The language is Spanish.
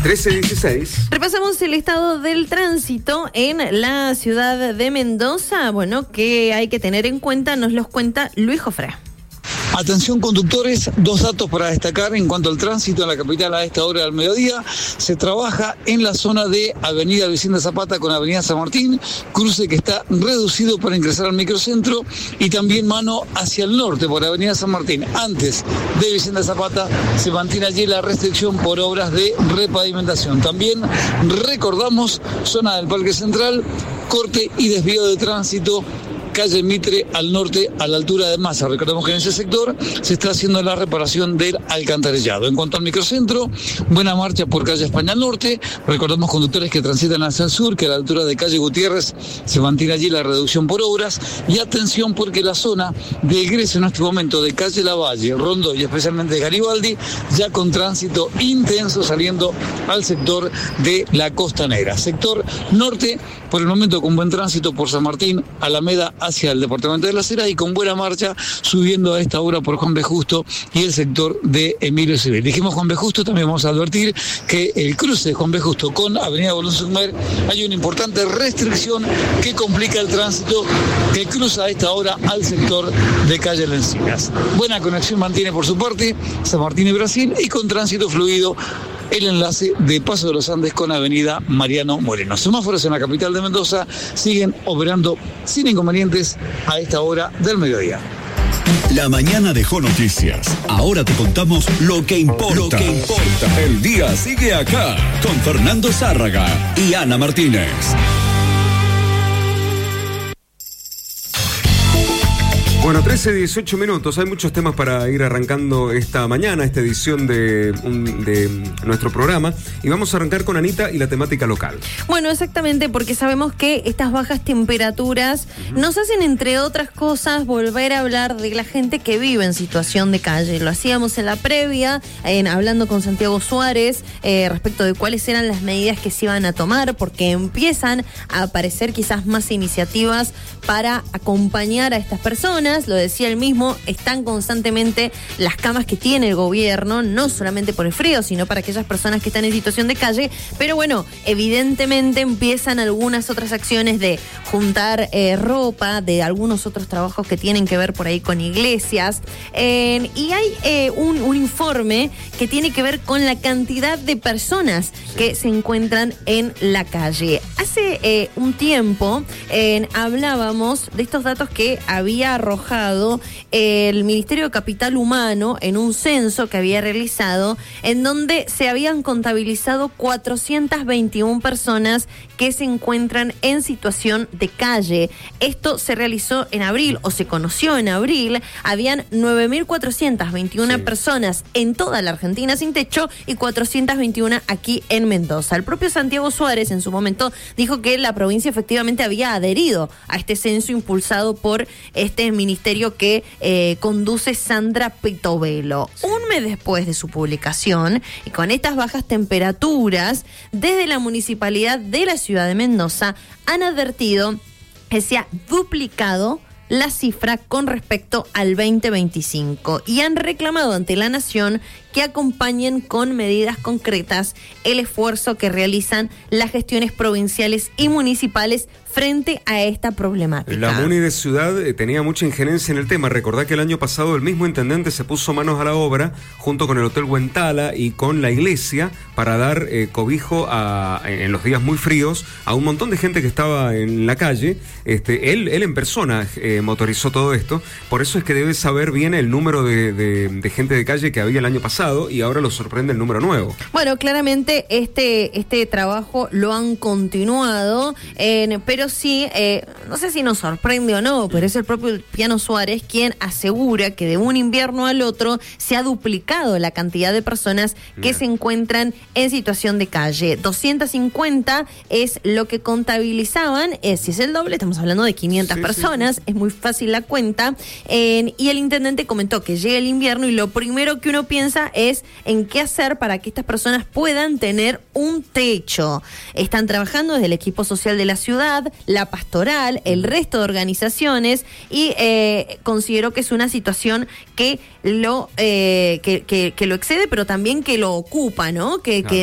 13:16. Repasamos el estado del tránsito en la ciudad de Mendoza. Bueno, que hay que tener en cuenta, nos los cuenta Luis Jofré. Atención conductores, dos datos para destacar en cuanto al tránsito en la capital a esta hora del mediodía. Se trabaja en la zona de Avenida Vicente Zapata con Avenida San Martín, cruce que está reducido para ingresar al microcentro, y también mano hacia el norte por Avenida San Martín. Antes de Vicente Zapata se mantiene allí la restricción por obras de repavimentación. También recordamos zona del Parque Central, corte y desvío de tránsito, calle Mitre al norte a la altura de Massa. Recordemos que en ese sector se está haciendo la reparación del alcantarillado. En cuanto al microcentro, buena marcha por calle España al norte. Recordemos conductores que transitan hacia el sur, que a la altura de calle Gutiérrez se mantiene allí la reducción por obras. Y atención porque la zona de egreso en este momento de calle Lavalle, Rondó y especialmente de Garibaldi, ya con tránsito intenso saliendo al sector de la Costanera. Sector norte, por el momento con buen tránsito por San Martín, Alameda hacia el departamento de Las Heras, y con buena marcha subiendo a esta hora por Juan B. Justo y el sector de Emilio Civil. Dijimos Juan B. Justo, también vamos a advertir que el cruce de Juan B. Justo con Avenida Bolón Sumer hay una importante restricción que complica el tránsito que cruza a esta hora al sector de calle Lencinas. Buena conexión mantiene por su parte San Martín y Brasil, y con tránsito fluido el enlace de Paso de los Andes con Avenida Mariano Moreno. Semáforos en la capital de Mendoza siguen operando sin inconvenientes a esta hora del mediodía. La mañana dejó noticias. Ahora te contamos lo que importa. El día sigue acá con Fernando Zárraga y Ana Martínez. Bueno, 13:18 minutos. Hay muchos temas para ir arrancando esta mañana, esta edición de nuestro programa. Y vamos a arrancar con Anita y la temática local. Bueno, exactamente, porque sabemos que estas bajas temperaturas nos hacen, entre otras cosas, volver a hablar de la gente que vive en situación de calle. Lo hacíamos en la previa, hablando con Santiago Suárez, respecto de cuáles eran las medidas que se iban a tomar, porque empiezan a aparecer quizás más iniciativas para acompañar a estas personas. Lo decía él mismo, están constantemente las camas que tiene el gobierno, no solamente por el frío, sino para aquellas personas que están en situación de calle. Pero bueno, evidentemente empiezan algunas otras acciones de juntar ropa, de algunos otros trabajos que tienen que ver por ahí con iglesias. Y hay un informe que tiene que ver con la cantidad de personas que se encuentran en la calle. Hace un tiempo hablábamos de estos datos que había arrojado el Ministerio de Capital Humano en un censo que había realizado, en donde se habían contabilizado 421 personas que se encuentran en situación de calle. Esto se realizó en abril, o se conoció en abril. Habían 9.421 personas en toda la Argentina sin techo y 421 aquí en Mendoza. El propio Santiago Suárez en su momento dijo que la provincia efectivamente había adherido a este censo impulsado por este ministerio que conduce Sandra Pitovelo. Un mes después de su publicación, y con estas bajas temperaturas, desde la municipalidad de la ciudad de Mendoza han advertido que se ha duplicado la cifra con respecto al 2025 y han reclamado ante la Nación que acompañen con medidas concretas el esfuerzo que realizan las gestiones provinciales y municipales frente a esta problemática. La Muni de Ciudad tenía mucha injerencia en el tema. Recordá que el año pasado el mismo intendente se puso manos a la obra junto con el Hotel Huentala y con la iglesia para dar cobijo en los días muy fríos a un montón de gente que estaba en la calle. Él en persona motorizó todo esto. Por eso es que debe saber bien el número de gente de calle que había el año pasado, y ahora lo sorprende el número nuevo. Bueno, claramente este trabajo lo han continuado, pero sí, no sé si nos sorprende o no, pero es el propio Piano Suárez quien asegura que de un invierno al otro se ha duplicado la cantidad de personas que se encuentran en situación de calle. 250 es lo que contabilizaban, si es el doble, estamos hablando de 500 personas, es muy fácil la cuenta, y el intendente comentó que llega el invierno y lo primero que uno piensa es en qué hacer para que estas personas puedan tener un techo. Están trabajando desde el equipo social de la ciudad, la pastoral, el resto de organizaciones, y considero que es una situación que lo excede, pero también que lo ocupa, ¿no? Que